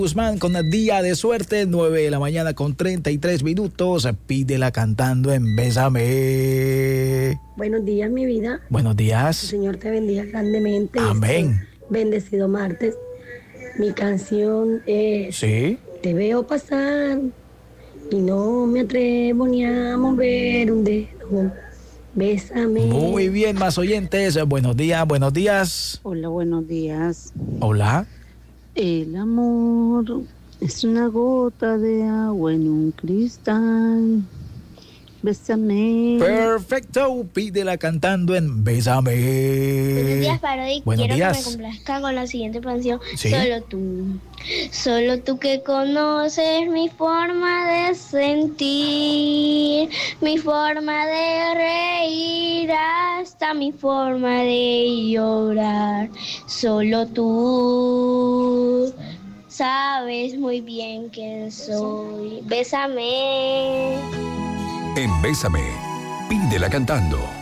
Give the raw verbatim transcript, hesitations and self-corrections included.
Guzmán con el día de suerte, nueve de la mañana con treinta y tres minutos. Pídela cantando en Bésame. Buenos días, mi vida. Buenos días. El Señor te bendiga grandemente. Amén. Este bendecido martes. Mi canción es Sí. Te veo pasar y no me atrevo ni a mover un dedo. Bésame. Muy bien, más oyentes. Buenos días, buenos días. Hola, buenos días. Hola. El amor es una gota de agua en un cristal. Bésame. Perfecto, pídela cantando en Bésame. Buenos días, Parodi. Buenos Quiero días. que me complazca con la siguiente canción. ¿Sí? Solo tú. Solo tú que conoces mi forma de sentir, mi forma de reír, hasta mi forma de llorar. Solo tú sabes muy bien quién soy. Bésame. En Bésame, pídela cantando.